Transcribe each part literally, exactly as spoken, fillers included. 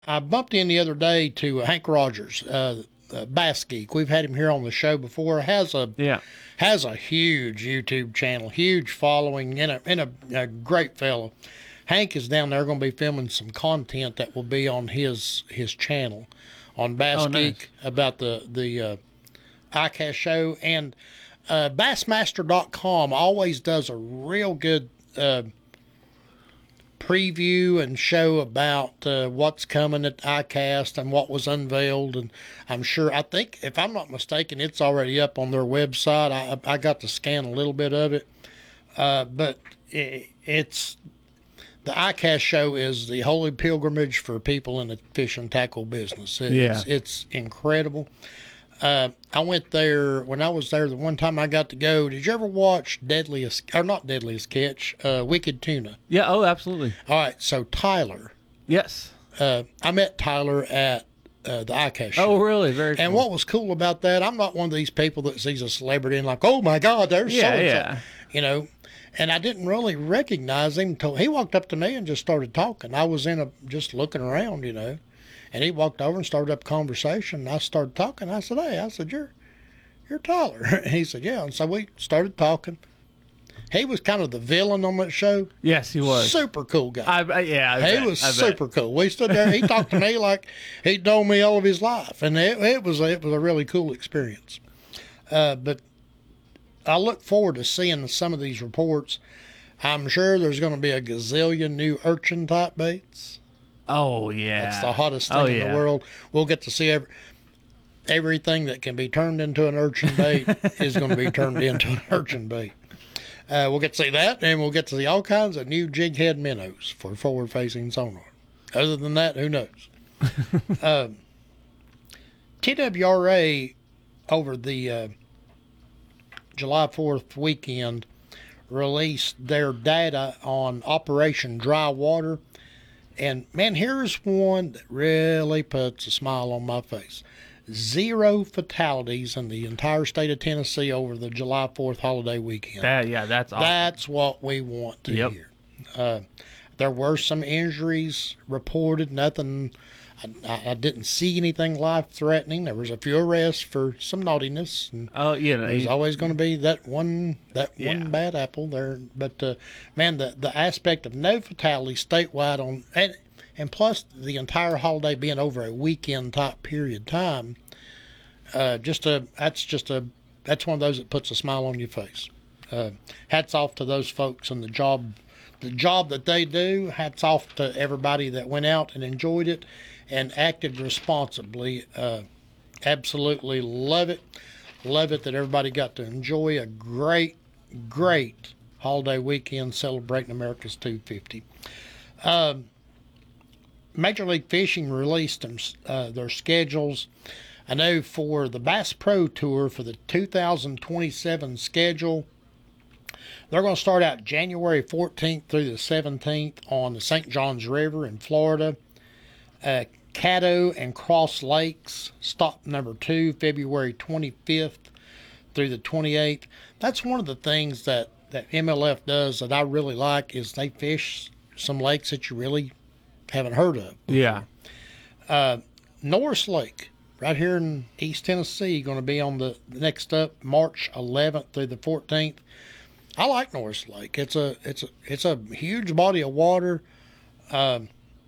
I bumped in the other day to Hank Rogers, uh, uh, Bass Geek. We've had him here on the show before. Has a Yeah. has a huge YouTube channel, huge following, and a, and a, a great fellow. Hank is down there going to be filming some content that will be on his his channel on Bass Oh, nice. Geek about the the uh, iCast show, and uh, Bassmaster dot com always does a real good uh, preview and show about uh, what's coming at iCast and what was unveiled. And I'm sure, I think, if I'm not mistaken, it's already up on their website. I, I got to scan a little bit of it, uh, but it, it's the iCast show is the holy pilgrimage for people in the fish and tackle business. It, Yeah. It's, it's incredible. Uh, I went there when I was there. The one time I got to go. Did you ever watch Deadliest or not Deadliest Catch? Uh, Wicked Tuna. Yeah. Oh, absolutely. All right. So Tyler, Yes. uh, I met Tyler at uh, the iCast show. Oh, really? Very cool. And what was cool about that? I'm not one of these people that sees a celebrity and like, oh my God, there's Yeah, so-and-so. yeah. You know. And I didn't really recognize him until he walked up to me and just started talking. I was in a just looking around, you know. And he walked over and started up a conversation. And I started talking. I said, hey, I said, you're you're Tyler. And he said, yeah. And so we started talking. He was kind of the villain on that show. Yes, he was. Super cool guy. I, I yeah. I he bet, was I bet. super cool. We stood there. He talked to me like he'd known me all of his life. And it, it, was, it was a really cool experience. Uh, but I look forward to seeing some of these reports. I'm sure there's going to be a gazillion new urchin type baits. Oh yeah. That's the hottest thing oh, in yeah. the world. We'll get to see every, everything that can be turned into an urchin bait is going to be turned into an urchin bait. Uh, we'll get to see that, and we'll get to see all kinds of new jig head minnows for forward-facing sonar. Other than that, who knows? um, T W R A over the uh, July fourth weekend released their data on Operation Dry Water. And, man, here's one that really puts a smile on my face. Zero fatalities in the entire state of Tennessee over the July fourth holiday weekend. That, yeah, that's awesome. That's what we want to Yep. hear. Uh, there were some injuries reported, nothing. I, I didn't see anything life-threatening. There was a few arrests for some naughtiness, and Oh, you know. there's he- always going to be that one that Yeah. one bad apple there. But uh, man, the the aspect of no fatalities statewide on and and plus the entire holiday being over a weekend type period time, uh, just a that's just a that's one of those that puts a smile on your face. Uh, hats off to those folks and the job the job that they do. Hats off to everybody that went out and enjoyed it and acted responsibly. Uh, absolutely love it. Love it that everybody got to enjoy a great, great holiday weekend celebrating America's two fifty. Um, Major League Fishing released them, uh, their schedules. I know for the Bass Pro Tour for the two thousand twenty-seven schedule, they're going to start out January fourteenth through the seventeenth on the Saint Johns River in Florida. Uh, Caddo and Cross Lakes, stop number two, February twenty-fifth through the twenty-eighth. That's one of the things that, that M L F does that I really like is they fish some lakes that you really haven't heard of. Yeah. Uh, Norris Lake, right here in East Tennessee, going to be on the, the next up, March eleventh through the fourteenth. I like Norris Lake. It's a it's a it's a huge body of water. Um,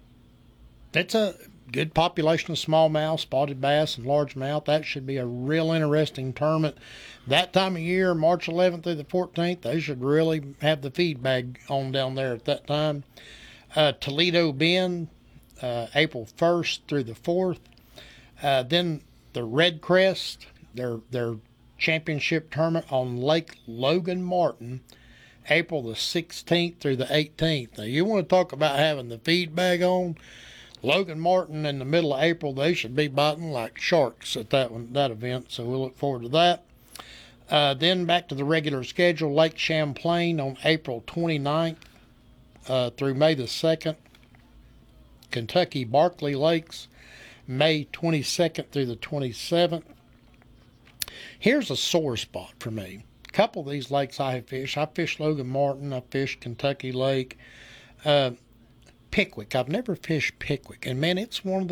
it's a good population of smallmouth, spotted bass, and largemouth. That should be a real interesting tournament. That time of year, March eleventh through the fourteenth, they should really have the feed bag on down there at that time. Uh, Toledo Bend, uh, April first through the fourth. Uh, then the Red Crest, their their championship tournament on Lake Logan Martin, April the sixteenth through the eighteenth. Now, you want to talk about having the feed bag on? Logan Martin in the middle of April, they should be biting like sharks at that one, that event, so we'll look forward to that. Uh, then back to the regular schedule, Lake Champlain on April twenty-ninth uh, through May the second. Kentucky Barkley Lakes, May twenty-second through the twenty-seventh. Here's a sore spot for me. A couple of these lakes I have fished. I fished Logan Martin. I fished Kentucky Lake. Uh, Pickwick. I've never fished Pickwick, and man, it's one of